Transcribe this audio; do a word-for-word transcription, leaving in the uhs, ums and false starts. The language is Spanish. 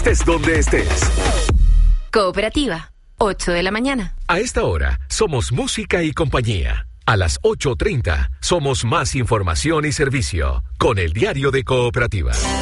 Estés donde estés. Cooperativa, ocho de la mañana. A esta hora, somos música y compañía. A las ocho treinta, somos más información y servicio. Con el diario de Cooperativa.